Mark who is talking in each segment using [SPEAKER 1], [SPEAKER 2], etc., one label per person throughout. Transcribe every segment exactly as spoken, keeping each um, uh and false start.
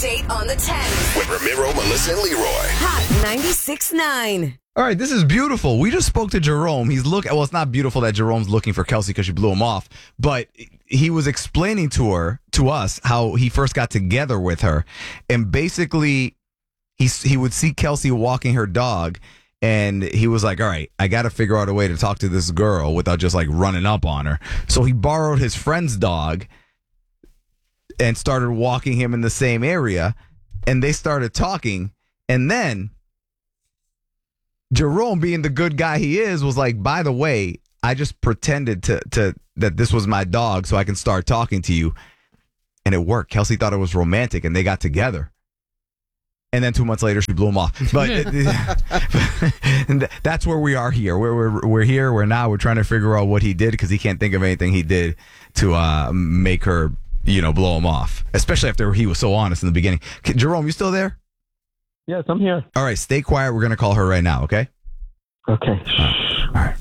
[SPEAKER 1] Date on the ten.
[SPEAKER 2] With Ramiro, Melissa, and Leroy.
[SPEAKER 1] Hot ninety-six point nine.
[SPEAKER 3] All right, this is beautiful. We just spoke to Jerome. He's look. Well, it's not beautiful that Jerome's looking for Kelsey because she blew him off, but he was explaining to her, to us, how he first got together with her, and basically, he he would see Kelsey walking her dog, and he was like, "All right, I got to figure out a way to talk to this girl without just like running up on her." So he borrowed his friend's dog and started walking him in the same area, and they started talking, and then Jerome, being the good guy he is, was like, by the way, I just pretended to to that this was my dog so I can start talking to you. And it worked. Kelsey thought it was romantic, and they got together. And then two months later, she blew him off. But and that's where we are here. We're, we're, we're here. We're now. We're trying to figure out what he did because he can't think of anything he did to uh, make her, you know, blow him off, especially after he was so honest in the beginning. Jerome, you still there?
[SPEAKER 4] Yes, I'm here.
[SPEAKER 3] All right, stay quiet. We're going to call her right now, okay?
[SPEAKER 4] Okay.
[SPEAKER 3] All right.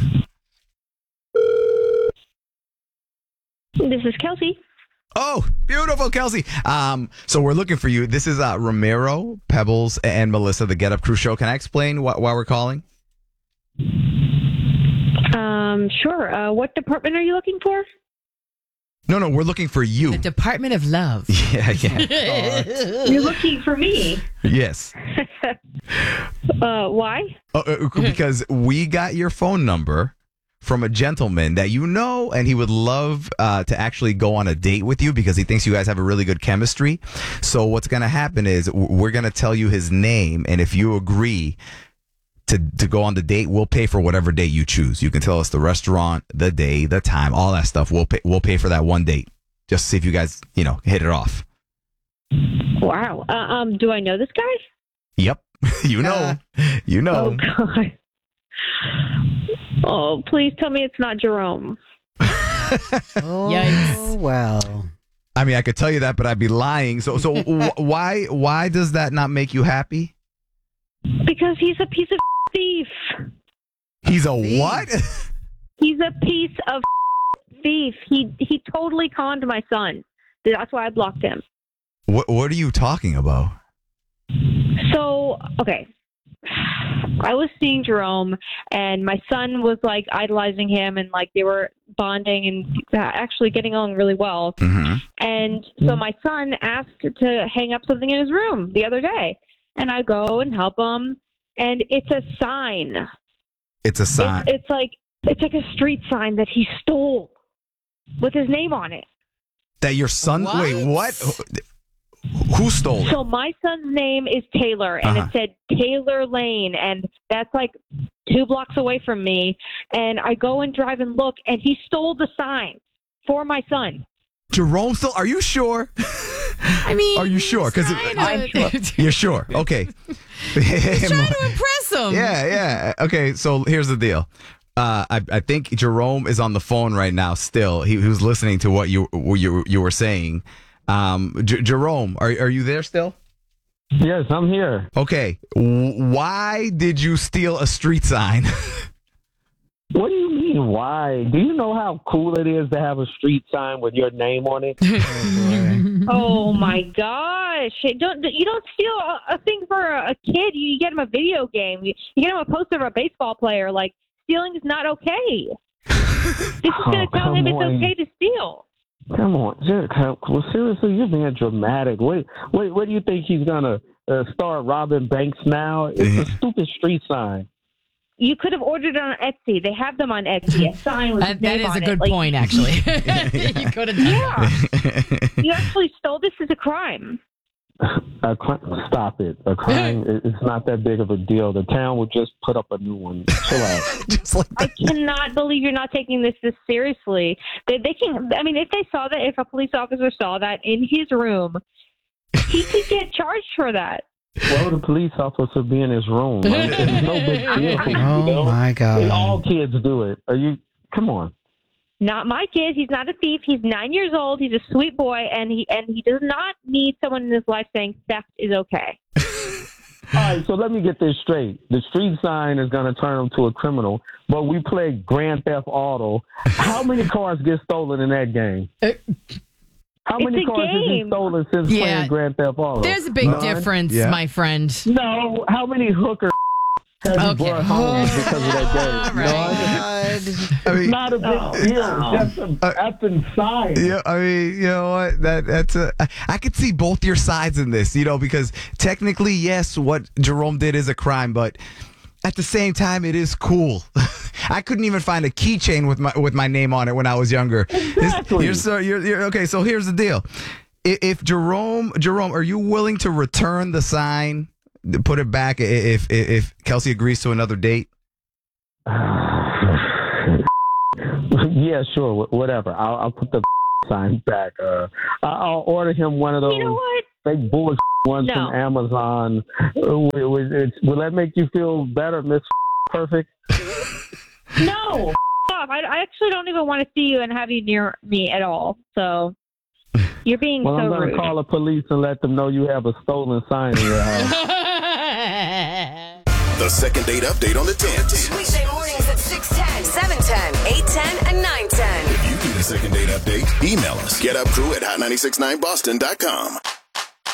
[SPEAKER 5] This is Kelsey.
[SPEAKER 3] Oh, beautiful, Kelsey. Um, so we're looking for you. This is uh, Ramiro, Pebbles, and Melissa, the Get Up Crew show. Can I explain wh- why we're calling?
[SPEAKER 5] Um, sure. Uh, what department are you looking for?
[SPEAKER 3] No, no, we're looking for you.
[SPEAKER 6] The Department of Love.
[SPEAKER 3] Yeah, yeah.
[SPEAKER 5] You're looking for me.
[SPEAKER 3] Yes.
[SPEAKER 5] Uh, why?
[SPEAKER 3] Uh, uh, because we got your phone number from a gentleman that you know, and he would love uh, to actually go on a date with you because he thinks you guys have a really good chemistry. So what's going to happen is we're going to tell you his name, and if you agree to to go on the date, we'll pay for whatever date you choose. You can tell us the restaurant, the day, the time, all that stuff. We'll pay, we'll pay for that one date. Just to see if you guys, you know, hit it off.
[SPEAKER 5] Wow. Uh, um, do I know this guy?
[SPEAKER 3] Yep. You know. You know.
[SPEAKER 5] Oh, God. Oh, please tell me it's not Jerome.
[SPEAKER 6] Oh, Yikes.
[SPEAKER 7] Well.
[SPEAKER 3] I mean, I could tell you that, but I'd be lying. So so w- why why does that not make you happy?
[SPEAKER 5] Because he's a piece of thief.
[SPEAKER 3] He's a what?
[SPEAKER 5] He's a piece of thief. He he totally conned my son. That's why I blocked him.
[SPEAKER 3] What What are you talking about?
[SPEAKER 5] So, okay. I was seeing Jerome, and my son was like idolizing him, and like they were bonding and uh, actually getting along really well.
[SPEAKER 3] Mm-hmm.
[SPEAKER 5] And so my son asked to hang up something in his room the other day, and I go and help him, and it's a sign.
[SPEAKER 3] It's a sign.
[SPEAKER 5] It's, it's like it's like a street sign that he stole with his name on it.
[SPEAKER 3] That your son?
[SPEAKER 6] What?
[SPEAKER 3] Wait, what? Who stole it?
[SPEAKER 5] So my son's name is Taylor, and
[SPEAKER 3] Uh-huh.
[SPEAKER 5] it said Taylor Lane, and that's like two blocks away from me. And I go and drive and look, and he stole the sign for my son.
[SPEAKER 3] Jerome stole? Are you sure?
[SPEAKER 6] I mean,
[SPEAKER 3] Are you sure? Because
[SPEAKER 5] I'm sure.
[SPEAKER 3] you're sure. Okay.
[SPEAKER 6] He's trying to impress him.
[SPEAKER 3] Yeah, yeah. Okay, so here's the deal. Uh, I, I think Jerome is on the phone right now. Still, he, he was listening to what you what you you were saying. Um, J- Jerome, are are you there still?
[SPEAKER 4] Yes, I'm here.
[SPEAKER 3] Okay, w- why did you steal a street sign?
[SPEAKER 4] What do you mean, why? Do you know how cool it is to have a street sign with your name on it?
[SPEAKER 5] Oh my gosh! It don't you don't steal a, a thing for a, a kid? You get him a video game. You, you get him a poster of a baseball player. Like stealing is not okay. This is going to
[SPEAKER 4] Oh,
[SPEAKER 5] tell him
[SPEAKER 4] come
[SPEAKER 5] it's
[SPEAKER 4] on.
[SPEAKER 5] okay to steal.
[SPEAKER 4] Come on, Jared, well, seriously, you're being dramatic. Wait, wait, what do you think he's gonna uh, start robbing banks now? It's a stupid street sign.
[SPEAKER 5] You could have ordered it on Etsy. They have them on Etsy. A sign with his
[SPEAKER 6] That, that
[SPEAKER 5] name
[SPEAKER 6] is
[SPEAKER 5] on
[SPEAKER 6] a good
[SPEAKER 5] it. Like,
[SPEAKER 6] point, actually. You could have done that.
[SPEAKER 5] Yeah, you actually stole. This is a crime.
[SPEAKER 4] A cri- stop it. A crime is it's not that big of a deal. The town would just put up a new one. Chill out.
[SPEAKER 3] Just like
[SPEAKER 5] I
[SPEAKER 3] that.
[SPEAKER 5] cannot believe you're not taking this this seriously. They, they can. I mean, if they saw that, if a police officer saw that in his room, he could get charged for that.
[SPEAKER 4] Well, the police officer be in his room. Like, it's no big deal. You
[SPEAKER 7] Oh,
[SPEAKER 4] know?
[SPEAKER 7] my God.
[SPEAKER 4] All kids do it. Are you? Come on.
[SPEAKER 5] Not my kid. He's not a thief. He's nine years old. He's a sweet boy, and he and he does not need someone in his life saying theft is okay.
[SPEAKER 4] All right, so let me get this straight. The street sign is going to turn him to a criminal, but we play Grand Theft Auto. How many cars get stolen in that game? How
[SPEAKER 5] It's
[SPEAKER 4] many
[SPEAKER 5] a
[SPEAKER 4] cars has he
[SPEAKER 5] game.
[SPEAKER 4] stolen since
[SPEAKER 6] Yeah.
[SPEAKER 4] playing Grand Theft Auto?
[SPEAKER 6] There's a big
[SPEAKER 4] None?
[SPEAKER 6] difference,
[SPEAKER 3] Yeah.
[SPEAKER 6] my friend.
[SPEAKER 4] No. How many hookers has he
[SPEAKER 6] Okay.
[SPEAKER 4] brought home because of that game?
[SPEAKER 6] All
[SPEAKER 4] None?
[SPEAKER 3] I
[SPEAKER 4] It's
[SPEAKER 3] mean,
[SPEAKER 4] not a big
[SPEAKER 5] Oh,
[SPEAKER 4] deal.
[SPEAKER 5] no.
[SPEAKER 4] It's just an effing sign.
[SPEAKER 3] yeah, I mean, you know what? That that's a. I, I could see both your sides in this, you know, because technically, yes, what Jerome did is a crime, but at the same time, it is cool. I couldn't even find a keychain with my with my name on it when I was younger.
[SPEAKER 4] Exactly.
[SPEAKER 3] You're, so you're, you're okay. So here's the deal: if, if Jerome, Jerome, are you willing to return the sign, put it back, if if, if Kelsey agrees to another date?
[SPEAKER 4] Yeah, sure, wh- whatever. I'll, I'll put the sign back. Uh, I- I'll order him one of those
[SPEAKER 5] You know what?
[SPEAKER 4] fake bullshit ones
[SPEAKER 5] No.
[SPEAKER 4] from Amazon. Uh, Will, it's- will that make you feel better, Miss Perfect?
[SPEAKER 5] No. Off. I, I actually don't even want to see you and have you near me at all. So you're being
[SPEAKER 4] Well,
[SPEAKER 5] so
[SPEAKER 4] I'm going
[SPEAKER 5] rude.
[SPEAKER 4] to call the police and let them know you have a stolen sign in your house.
[SPEAKER 2] The second date update on the tens.
[SPEAKER 1] Weekday mornings at six ten, seven ten, eight ten, and nine ten.
[SPEAKER 2] If you need a second date update, email us. Get up crew at hot nine six nine boston dot com.